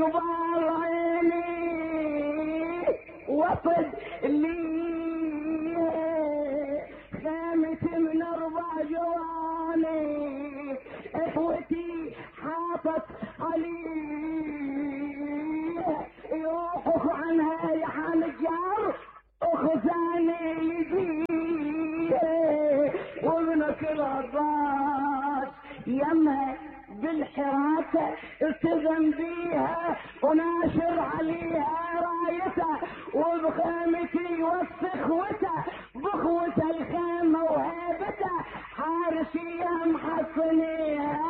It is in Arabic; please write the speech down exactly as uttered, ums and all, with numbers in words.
وبال عيني وفد لي خيمتي من اربع جواني اخوتي حاطت عليه يوقف عنها يا حنجار اخزاني يجي وابنك العباس يمها بالحراسة التزم بيها وناشر عليها رايته وبخيمتي وسخ وته بخوته الخيمة وهيبته حارسيها محصنيها